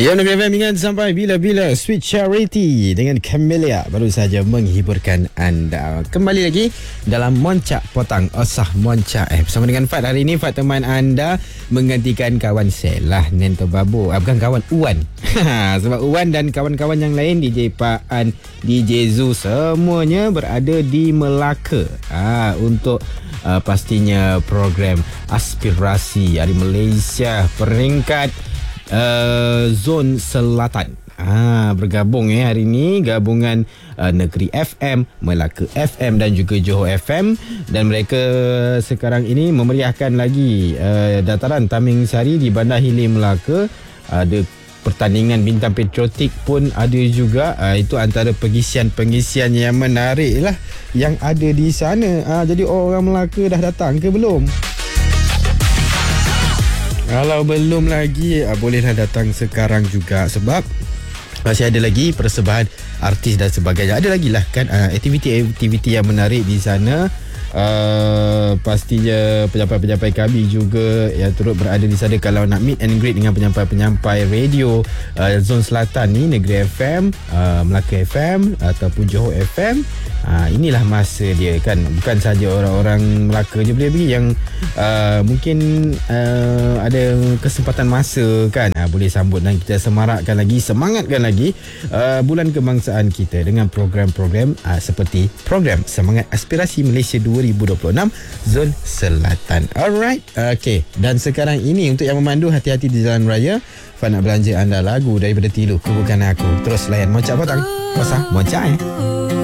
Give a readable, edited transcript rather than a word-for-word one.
Ya, Nabi FM ingat sampai bila-bila Sweet Charity dengan Camellia baru saja menghiburkan anda. Kembali lagi dalam Moncak Potang Osah Moncak bersama dengan Fad. Hari ini Fad teman anda menggantikan kawan Selah Nento Babu. Bukan kawan, Uwan. Sebab Uwan dan kawan-kawan yang lain, DJ Paan, DJ Zu, semuanya berada di Melaka untuk pastinya program Aspirasi Hari Malaysia peringkat Zon Selatan. Bergabung hari ini gabungan Negeri FM, Melaka FM dan juga Johor FM, dan mereka sekarang ini memeriahkan lagi dataran Taming Sari di Bandar Hilir Melaka. Ada pertandingan bintang patriotik pun ada juga. Itu antara pengisian yang menarik lah yang ada di sana. Jadi orang Melaka dah datang ke belum? Kalau belum lagi, bolehlah datang sekarang juga, sebab masih ada lagi persembahan artis dan sebagainya. Ada lagi lah kan aktiviti-aktiviti yang menarik di sana. Pastinya penyampai-penyampai kami juga yang turut berada di sana. Kalau nak meet and greet dengan penyampai-penyampai radio Zon Selatan ni, Negeri FM, Melaka FM ataupun Johor FM, inilah masa dia kan. Bukan saja orang-orang Melaka je boleh pergi, yang mungkin ada kesempatan masa kan, boleh sambut dan kita semarakkan lagi, semangatkan lagi bulan kebangsaan kita dengan program-program seperti program Semangat Aspirasi Malaysia 2026 Zon Selatan. Alright, okay. Dan sekarang ini untuk yang memandu, hati-hati di jalan raya. Fan nak belanja anda lagu daripada Tilu, Ku Bukan Aku. Terus layan Moncak Potang Osah Moncak